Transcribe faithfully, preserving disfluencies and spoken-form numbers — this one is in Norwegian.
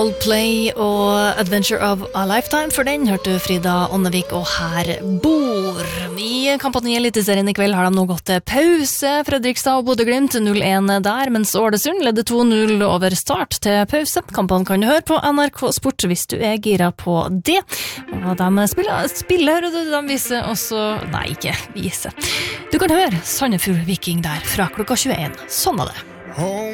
Coldplay og Adventure of a Lifetime, for den hørte Frida Ånnevik og Her bor. I kampanjen i Eliteserien i kveld har de nå gått til pause. Fredrikstad og Bodø/Glimt null én der, mens Ålesund ledde to null over Start til pause. Kampen kan du høre på N R K Sport hvis du er gira på det. Og de spiller, spiller og de viser også, nei ikke viser. Du kan høre Sandefjord Viking der fra klokka tjueen. Sånn var det.